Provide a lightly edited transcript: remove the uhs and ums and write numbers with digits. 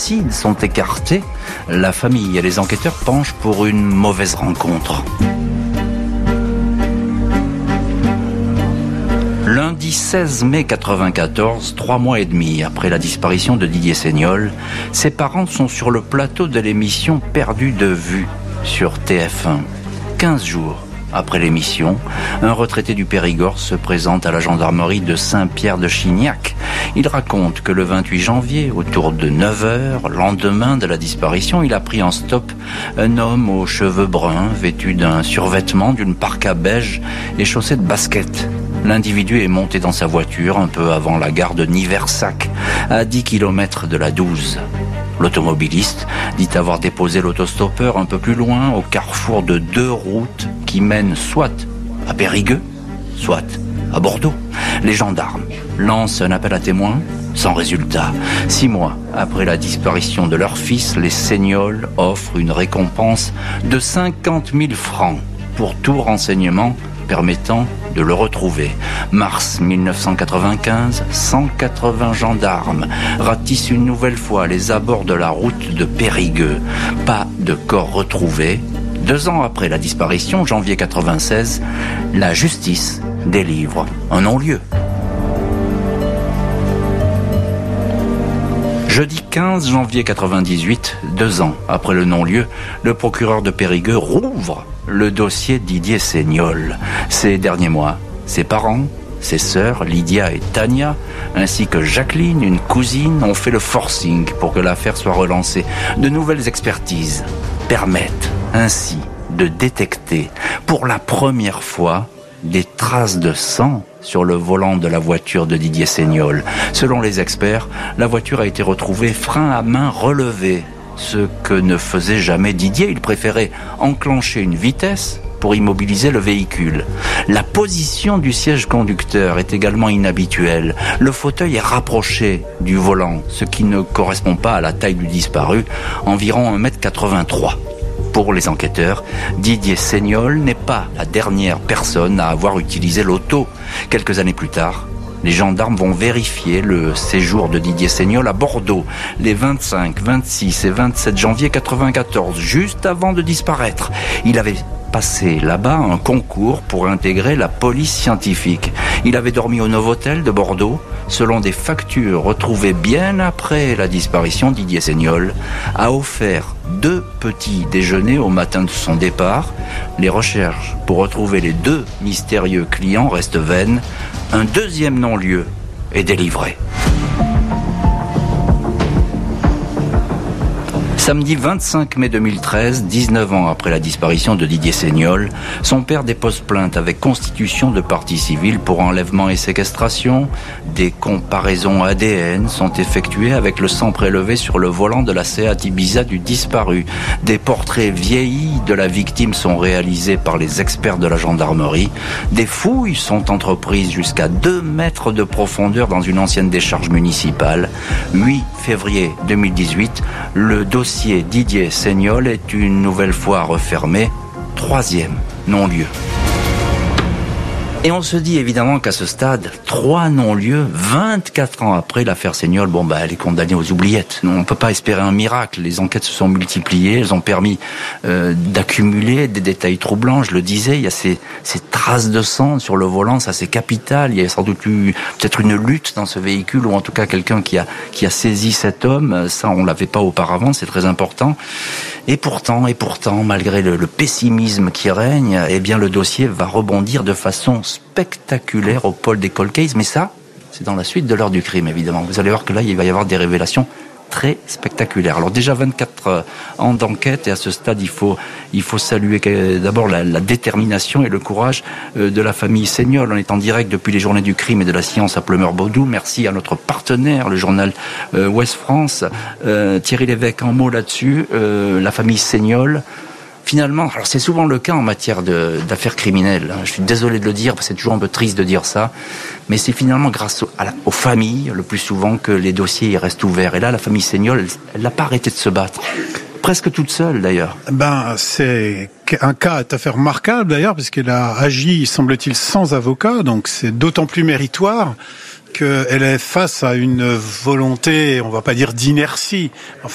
lucides sont écartés, la famille et les enquêteurs penchent pour une mauvaise rencontre. Lundi 16 mai 1994, 3 mois et demi après la disparition de Didier Seignol, ses parents sont sur le plateau de l'émission Perdu de vue sur TF1. 15 jours après l'émission, un retraité du Périgord se présente à la gendarmerie de Saint-Pierre-de-Chignac. Il raconte que le 28 janvier, autour de 9h, lendemain de la disparition, il a pris en stop un homme aux cheveux bruns, vêtu d'un survêtement, d'une parka beige et chaussé de baskets. L'individu est monté dans sa voiture un peu avant la gare de Niversac, à 10 km de la 12. L'automobiliste dit avoir déposé l'autostoppeur un peu plus loin, au carrefour de 2 routes qui mènent soit à Périgueux, soit à Bordeaux. Les gendarmes lancent un appel à témoins, sans résultat. 6 mois après la disparition de leur fils, les Seignol offrent une récompense de 50 000 francs pour tout renseignement permettant de le retrouver. Mars 1995, 180 gendarmes ratissent une nouvelle fois les abords de la route de Périgueux. Pas de corps retrouvé. 2 ans après la disparition, janvier 1996, la justice délivre un non-lieu. Jeudi 15 janvier 1998, 2 ans après le non-lieu, le procureur de Périgueux rouvre le dossier Didier Seignol. Ces derniers mois, ses parents, ses sœurs Lydia et Tania, ainsi que Jacqueline, une cousine, ont fait le forcing pour que l'affaire soit relancée. De nouvelles expertises permettent ainsi de détecter pour la première fois des traces de sang sur le volant de la voiture de Didier Seignol. Selon les experts, la voiture a été retrouvée frein à main relevé, ce que ne faisait jamais Didier. Il préférait enclencher une vitesse pour immobiliser le véhicule. La position du siège conducteur est également inhabituelle. Le fauteuil est rapproché du volant, ce qui ne correspond pas à la taille du disparu, environ 1,83 m. Pour les enquêteurs, Didier Seignol n'est pas la dernière personne à avoir utilisé l'auto. Quelques années plus tard, les gendarmes vont vérifier le séjour de Didier Seignol à Bordeaux les 25, 26 et 27 janvier 1994, juste avant de disparaître. Il avait passé là-bas un concours pour intégrer la police scientifique. Il avait dormi au Novotel de Bordeaux. Selon des factures retrouvées bien après la disparition, Didier Seignol a offert 2 petits déjeuners au matin de son départ. Les recherches pour retrouver les 2 mystérieux clients restent vaines. Un deuxième non-lieu est délivré. Samedi 25 mai 2013, 19 ans après la disparition de Didier Seignol, son père dépose plainte avec constitution de partie civile pour enlèvement et séquestration. Des comparaisons ADN sont effectuées avec le sang prélevé sur le volant de la Seat Ibiza du disparu. Des portraits vieillis de la victime sont réalisés par les experts de la gendarmerie. Des fouilles sont entreprises jusqu'à 2 mètres de profondeur dans une ancienne décharge municipale. 8 février 2018, le dossier Didier Seignol est une nouvelle fois refermé. 3e non-lieu. Et on se dit évidemment qu'à ce stade, 3 non-lieux, 24 ans après l'affaire Seignol, elle est condamnée aux oubliettes. On ne peut pas espérer un miracle. Les enquêtes se sont multipliées, elles ont permis d'accumuler des détails troublants. Je le disais, il y a ces traces de sang sur le volant, ça c'est capital. Il y a sans doute eu peut-être une lutte dans ce véhicule, ou en tout cas quelqu'un qui a saisi cet homme. Ça, on l'avait pas auparavant, c'est très important. Et pourtant, malgré le pessimisme qui règne, le dossier va rebondir de façon spectaculaire au pôle des cold cases. Mais ça, c'est dans la suite de l'heure du crime, évidemment. Vous allez voir que là, il va y avoir des révélations très spectaculaires. Alors déjà 24 ans d'enquête, et à ce stade, il faut saluer d'abord la détermination et le courage de la famille Seignol. On est en direct depuis les journées du crime et de la science à Pleumeur-Baudou. Merci à notre partenaire, le journal Ouest France. Thierry Lévesque, en mots là-dessus, la famille Seignol. Finalement, alors c'est souvent le cas en matière d'affaires criminelles. Je suis désolé de le dire, parce que c'est toujours un peu triste de dire ça, mais c'est finalement grâce aux familles, le plus souvent, que les dossiers restent ouverts. Et là, la famille Seignol, elle n'a pas arrêté de se battre. Presque toute seule, d'ailleurs. C'est un cas tout à fait remarquable, d'ailleurs, parce qu'elle a agi, semble-t-il, sans avocat, donc c'est d'autant plus méritoire qu'elle est face à une volonté, on va pas dire d'inertie,